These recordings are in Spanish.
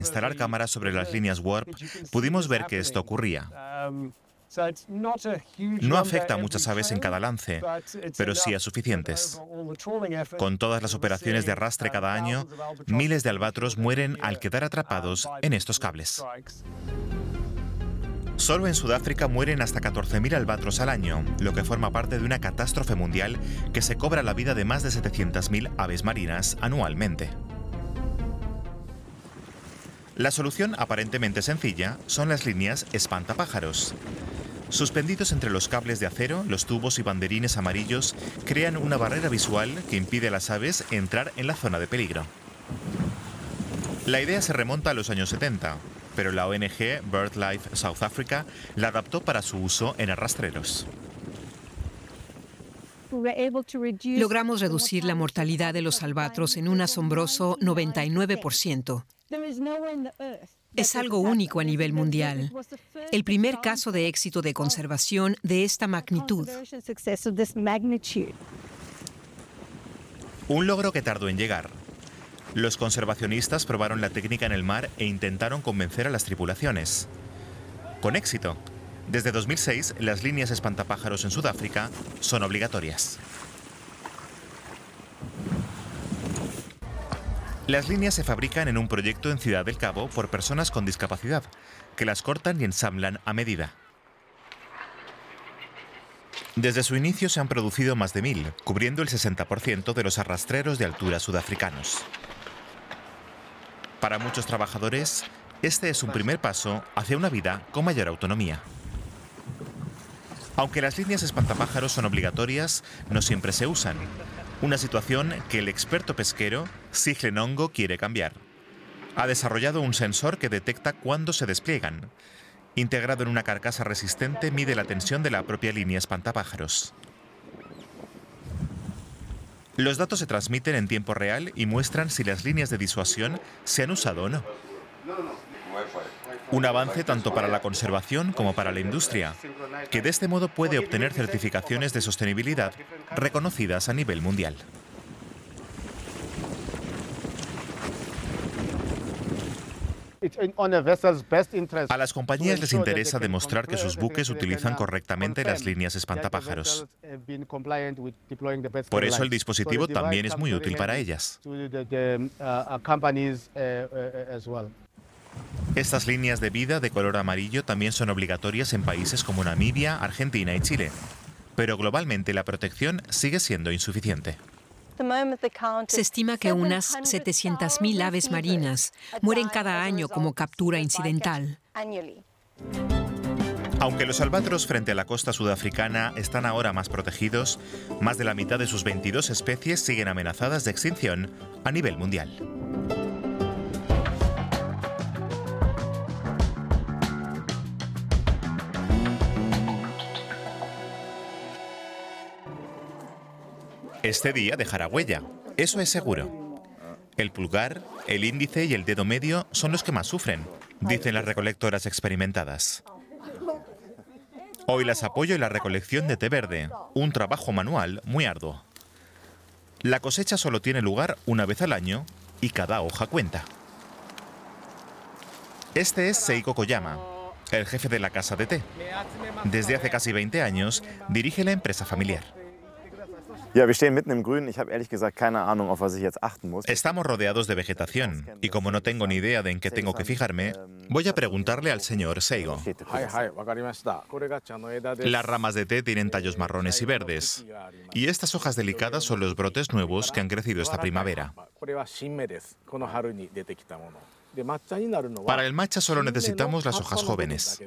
instalar cámaras sobre las líneas Warp, pudimos ver que esto ocurría. No afecta a muchas aves en cada lance, pero sí a suficientes. Con todas las operaciones de arrastre cada año, miles de albatros mueren al quedar atrapados en estos cables. Solo en Sudáfrica mueren hasta 14.000 albatros al año, lo que forma parte de una catástrofe mundial que se cobra la vida de más de 700.000 aves marinas anualmente. La solución aparentemente sencilla son las líneas espantapájaros. Suspendidos entre los cables de acero, los tubos y banderines amarillos crean una barrera visual que impide a las aves entrar en la zona de peligro. La idea se remonta a los años 70, pero la ONG BirdLife South Africa la adaptó para su uso en arrastreros. Logramos reducir la mortalidad de los albatros en un asombroso 99%. Es algo único a nivel mundial. El primer caso de éxito de conservación de esta magnitud. Un logro que tardó en llegar. Los conservacionistas probaron la técnica en el mar e intentaron convencer a las tripulaciones. Con éxito. Desde 2006, las líneas espantapájaros en Sudáfrica son obligatorias. Las líneas se fabrican en un proyecto en Ciudad del Cabo por personas con discapacidad, que las cortan y ensamblan a medida. Desde su inicio se han producido más de 1.000, cubriendo el 60% de los arrastreros de altura sudafricanos. Para muchos trabajadores, este es un primer paso hacia una vida con mayor autonomía. Aunque las líneas espantapájaros son obligatorias, no siempre se usan. Una situación que el experto pesquero, Sigle Nongo, quiere cambiar. Ha desarrollado un sensor que detecta cuándo se despliegan. Integrado en una carcasa resistente, mide la tensión de la propia línea espantapájaros. Los datos se transmiten en tiempo real y muestran si las líneas de disuasión se han usado o no. Un avance tanto para la conservación como para la industria, que de este modo puede obtener certificaciones de sostenibilidad reconocidas a nivel mundial. A las compañías les interesa demostrar que sus buques utilizan correctamente las líneas espantapájaros. Por eso el dispositivo también es muy útil para ellas. Estas líneas de vida de color amarillo también son obligatorias en países como Namibia, Argentina y Chile. Pero globalmente la protección sigue siendo insuficiente. Se estima que unas 700.000 aves marinas mueren cada año como captura incidental. Aunque los albatros frente a la costa sudafricana están ahora más protegidos, más de la mitad de sus 22 especies siguen amenazadas de extinción a nivel mundial. Este día dejará huella, eso es seguro. El pulgar, el índice y el dedo medio son los que más sufren, dicen las recolectoras experimentadas. Hoy las apoyo en la recolección de té verde, un trabajo manual muy arduo. La cosecha solo tiene lugar una vez al año y cada hoja cuenta. Este es Seiko Koyama, el jefe de la casa de té. Desde hace casi 20 años dirige la empresa familiar. Estamos rodeados de vegetación y como no tengo ni idea de en qué tengo que fijarme, voy a preguntarle al señor Seigo. Las ramas de té tienen tallos marrones y verdes y estas hojas delicadas son los brotes nuevos que han crecido esta primavera. Para el matcha solo necesitamos las hojas jóvenes.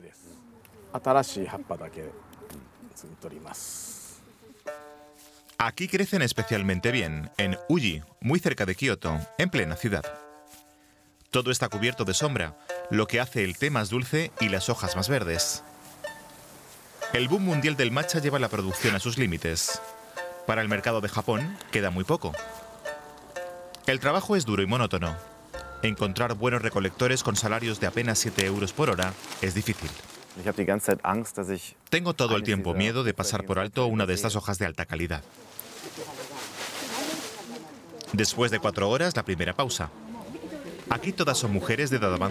Aquí crecen especialmente bien, en Uji, muy cerca de Kioto, en plena ciudad. Todo está cubierto de sombra, lo que hace el té más dulce y las hojas más verdes. El boom mundial del matcha lleva la producción a sus límites. Para el mercado de Japón queda muy poco. El trabajo es duro y monótono. Encontrar buenos recolectores con salarios de apenas 7 euros por hora es difícil. Tengo todo el tiempo miedo de pasar por alto una de estas hojas de alta calidad. Después de 4 horas, la primera pausa. Aquí todas son mujeres de edad avanzada.